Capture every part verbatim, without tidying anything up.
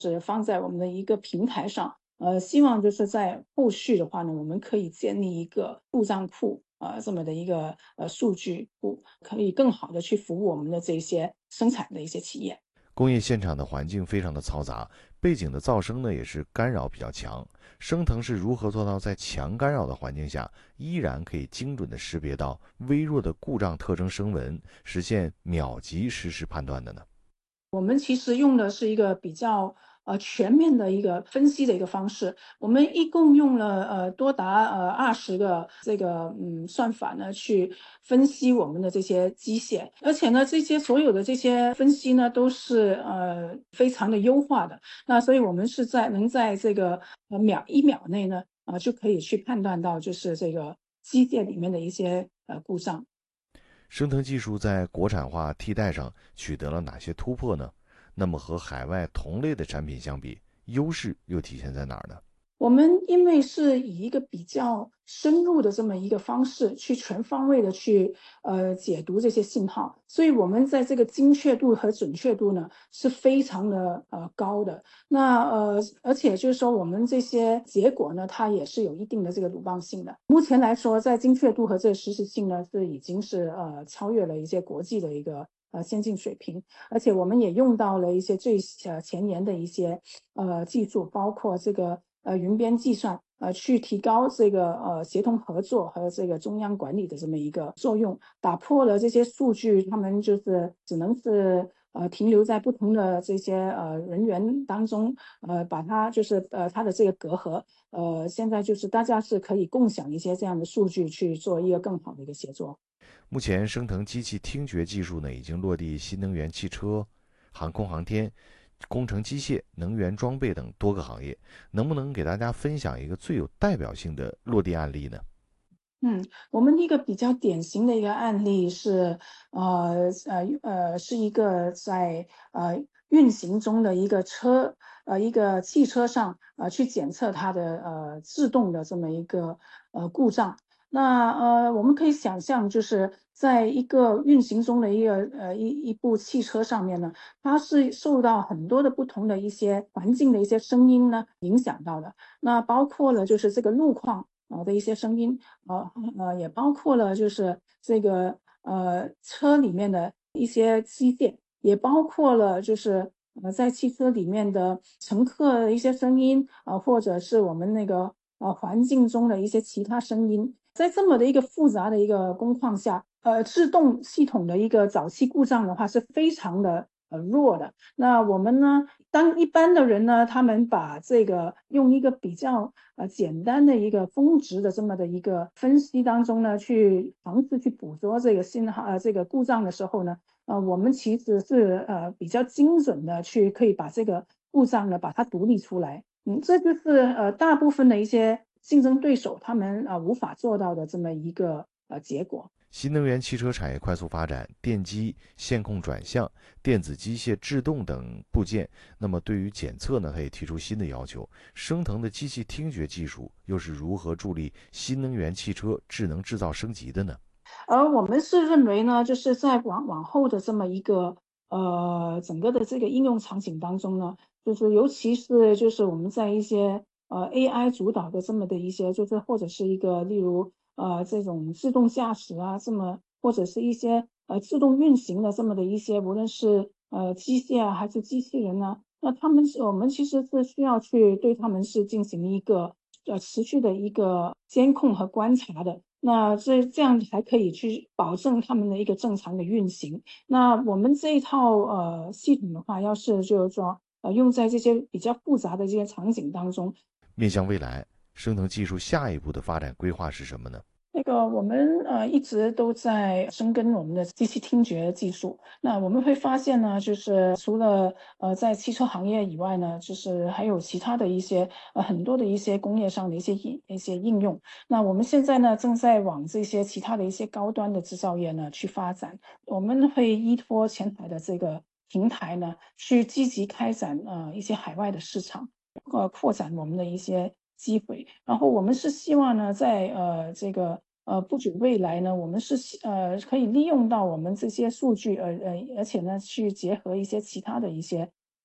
是放在我们的一个平台上，呃，希望就是在后续的话呢，我们可以建立一个故障库，呃，这么的一个呃数据库，可以更好的去服务我们的这些生产的一些企业。 工业现场的环境非常的嘈杂，背景的噪声呢也是干扰比较强。升腾是如何做到在强干扰的环境下，依然可以精准的识别到微弱的故障特征声纹，实现秒级实时判断的呢？ 我们其实用的是一个比较呃全面的一个分析的一个方式，我们一共用了呃多达呃二十个这个嗯算法呢去分析我们的这些机械，而且呢这些所有的这些分析呢都是呃非常的优化的，那所以我们是在能在这个呃秒一秒内呢啊、呃就可以去判断到就是这个机械里面的一些呃故障。 升腾技术在国产化替代上取得了哪些突破呢？那么和海外同类的产品相比，优势又体现在哪儿呢？ 我们因为是以一个比较深入的这么一个方式去全方位的去呃解读这些信号，所以我们在这个精确度和准确度呢是非常的呃高的。那呃而且就是说我们这些结果呢，它也是有一定的这个鲁棒性的。目前来说，在精确度和这个实时性呢，是已经是呃超越了一些国际的一个呃先进水平，而且我们也用到了一些最呃前沿的一些呃技术，包括这个。呃云边计算，呃去提高这个呃协同合作和这个中央管理的这么一个作用，打破了这些数据，他们就是只能是呃停留在不同的这些呃人员当中，呃把它就是呃它的这个隔阂，呃现在就是大家是可以共享一些这样的数据去做一个更好的一个协作。 目前，升腾机器听觉技术呢已经落地新能源汽车、航空航天、工程机械、能源装备等多个行业。能不能给大家分享一个最有代表性的落地案例呢？ 嗯，我们一个比较典型的一个案例是，呃呃呃，是一个在呃运行中的一个车，呃一个汽车上，呃去检测它的呃制动的这么一个呃故障。那呃，我们可以想象，就是在一个运行中的一个呃一一部汽车上面呢，它是受到很多的不同的一些环境的一些声音呢影响到的。那包括了就是这个路况。啊的一些声音，呃呃，也包括了就是这个呃车里面的一些机械，也包括了就是呃在汽车里面的乘客的一些声音，啊、呃，或者是我们那个呃环境中的一些其他声音，在这么的一个复杂的一个工况下，呃，制动系统的一个早期故障的话是非常的呃弱的。那我们呢，当一般的人呢，他们把这个用一个比较呃简单的一个峰值的这么的一个分析当中呢，去尝试去捕捉这个信号呃这个故障的时候呢，呃，我们其实是呃比较精准的去可以把这个故障呢把它独立出来。嗯，这就是呃大部分的一些竞争对手他们呃无法做到的这么一个呃结果。 新能源汽车产业快速发展，电机、线控转向、电子机械制动等部件，那么对于检测呢，它也提出新的要求。升腾的机器听觉技术又是如何助力新能源汽车智能制造升级的呢？ 而我们是认为呢，就是在往往后的这么一个呃整个的这个应用场景当中呢，就是尤其是就是我们在一些呃 A I 主导的这么的一些，就是或者是一个例如呃这种自动驾驶啊，这么或者是一些呃自动运行的这么的一些，无论是呃机械啊还是机器人呢，那他们是我们其实是需要去对他们是进行一个呃持续的一个监控和观察的。那这这样才可以去保证他们的一个正常的运行。那我们这一套呃系统的话，要是就是说呃用在这些比较复杂的这些场景当中， 面向未来，升腾技术下一步的发展规划是什么呢？ 那个我们呃一直都在深耕我们的机器听觉技术。那我们会发现呢，就是除了呃在汽车行业以外呢，就是还有其他的一些呃很多的一些工业上的一些应一些应用。那我们现在呢正在往这些其他的一些高端的制造业呢去发展。我们会依托前台的这个平台呢，去积极开展呃一些海外的市场。呃，扩展我们的一些机会。然后我们是希望呢，在呃这个呃不久未来呢，我们是希呃可以利用到我们这些数据，呃呃，而且呢，去结合一些其他的一些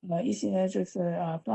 呃一些就是呃